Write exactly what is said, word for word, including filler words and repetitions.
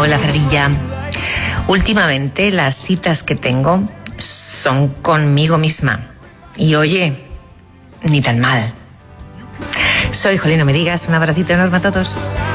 Hola, Farilla. Últimamente las citas que tengo son conmigo misma. Y oye, ni tan mal. Soy Jolín, no me digas. Un abracito enorme a todos.